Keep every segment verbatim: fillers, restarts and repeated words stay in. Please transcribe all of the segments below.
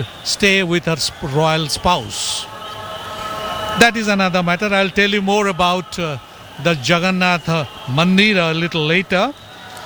would stay with her sp- royal spouse. That is another matter. I'll tell you more about uh, the Jagannath Mandir a little later.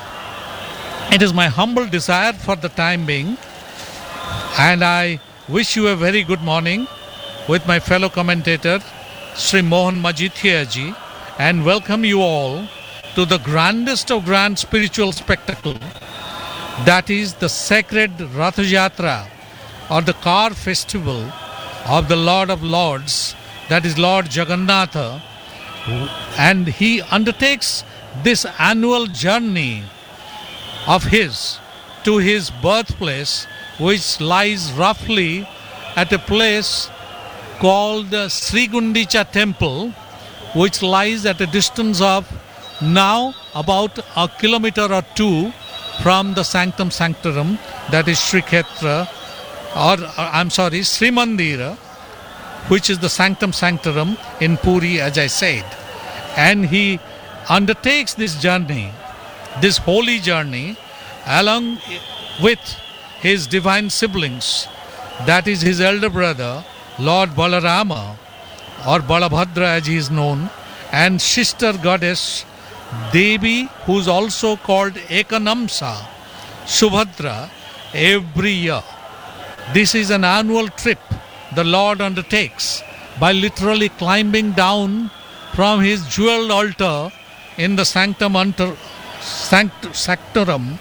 It is my humble desire for the time being, and I wish you a very good morning with my fellow commentator, Sri Mohan Majithia ji, and welcome you all to the grandest of grand spiritual spectacle, that is the sacred Rath Yatra, or the car festival of the Lord of Lords, that is Lord Jagannatha, and he undertakes this annual journey of his to his birthplace, which lies roughly at a place called the Sri Gundicha Temple, which lies at a distance of now about a kilometer or two from the Sanctum Sanctorum, that is Sri Khetra, or uh, I'm sorry, Sri Mandira, which is the Sanctum Sanctorum in Puri, as I said. And he undertakes this journey, this holy journey, along with his divine siblings, that is his elder brother, Lord Balarama, or Balabhadra as he is known, and sister goddess Devi, who is also called Ekanamsa, Subhadra, every year. This is an annual trip the Lord undertakes by literally climbing down from his jeweled altar in the Sanctum Anter, Sanct, Sanctorum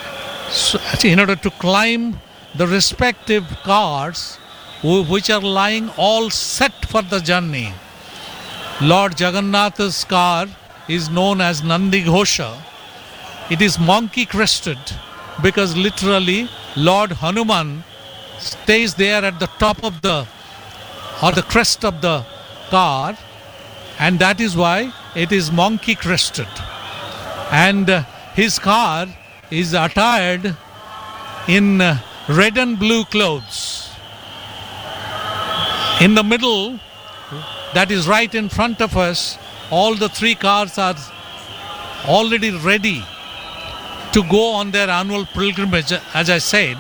in order to climb the respective cars which are lying all set for the journey. Lord Jagannatha's car is known as Nandi Ghosha. It is monkey crested because literally Lord Hanuman stays there at the top of the or the crest of the car, and that is why it is monkey crested. And uh, his car is attired in uh, red and blue clothes. In the middle, that is right in front of us, all the three cars are already ready to go on their annual pilgrimage, as I said,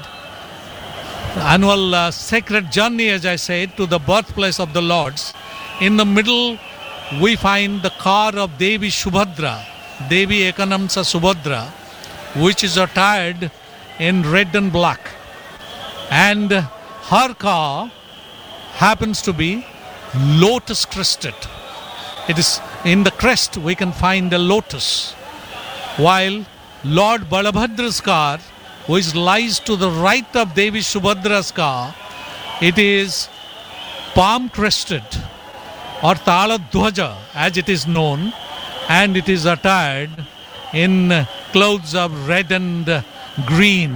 annual uh, sacred journey, as I said, to the birthplace of the Lords. In the middle, we find the car of Devi Subhadra, Devi Ekanamsa Subhadra, which is attired in red and black. And her car happens to be lotus crested. It is in the crest we can find a lotus, while Lord Balabhadra's car, which lies to the right of Devi Subhadra's car, it is palm crested or Taladhwaja as it is known, and it is attired in clothes of red and green,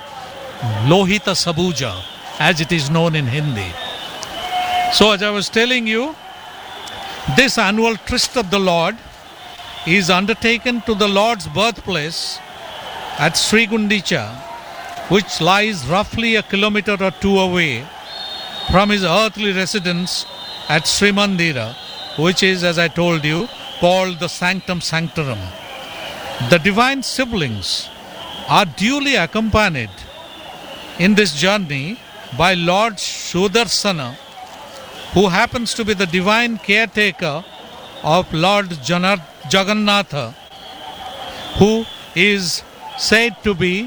Lohita Sabuja as it is known in Hindi. So as I was telling you, this annual tryst of the Lord is undertaken to the Lord's birthplace at Sri Gundicha, which lies roughly a kilometer or two away from his earthly residence at Sri Mandira, which is, as I told you, called the Sanctum Sanctorum. The divine siblings are duly accompanied in this journey by Lord Sudarsana, who happens to be the divine caretaker of Lord Janar- Jagannatha, who is said to be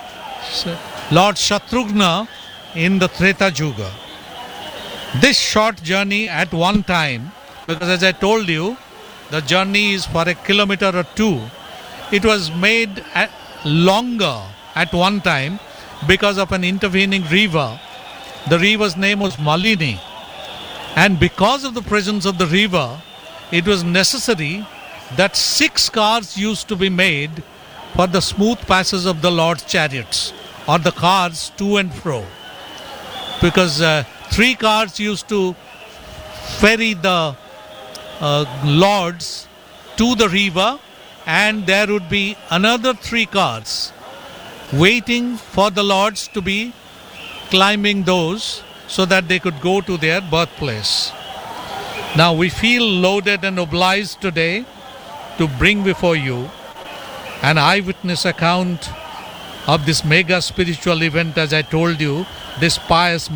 Lord Shatrughna in the Treta Yuga. This short journey at one time, because as I told you, the journey is for a kilometer or two, it was made at longer at one time because of an intervening river. The river's name was Malini. And because of the presence of the river, it was necessary that six cars used to be made for the smooth passes of the Lord's chariots, or the cars to and fro. Because uh, three cars used to ferry the uh, Lords to the river, and there would be another three cars waiting for the Lords to be climbing those so that they could go to their birthplace. Now we feel loaded and obliged today to bring before you an eyewitness account of this mega spiritual event, as I told you, this pious